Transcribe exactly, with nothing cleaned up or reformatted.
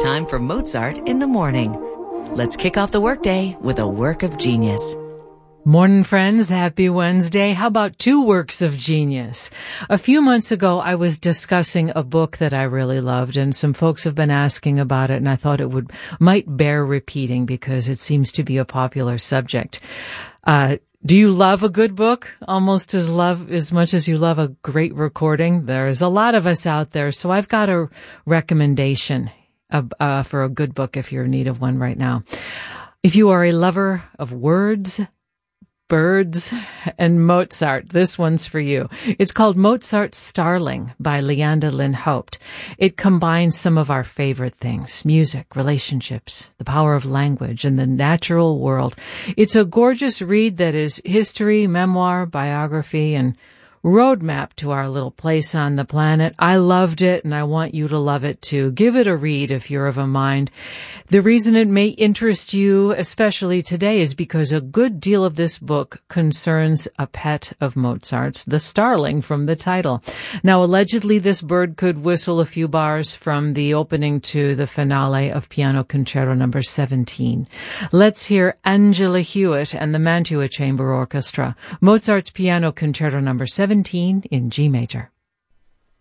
time for Mozart in the morning. Let's kick off the workday with a work of genius. Morning, friends. Happy Wednesday. How about two works of genius? A few months ago, I was discussing a book that I really loved, and some folks have been asking about it, and I thought it would might bear repeating because it seems to be a popular subject. Uh, do you love a good book almost as love as much as you love a great recording? There's a lot of us out there, so I've got a recommendation uh, uh, for a good book if you're in need of one right now. If you are a lover of words, birds, and Mozart, this one's for you. It's called Mozart's Starling by Leanda Lynn Haupt. It combines some of our favorite things: music, relationships, the power of language, and the natural world. It's a gorgeous read that is history, memoir, biography, and roadmap to our little place on the planet. I loved it, and I want you to love it too. Give it a read if you're of a mind. The reason it may interest you, especially today, is because a good deal of this book concerns a pet of Mozart's, the starling from the title. Now, allegedly, this bird could whistle a few bars from the opening to the finale of Piano Concerto number seventeen. Let's hear Angela Hewitt and the Mantua Chamber Orchestra, Mozart's Piano Concerto number seventeen in G major.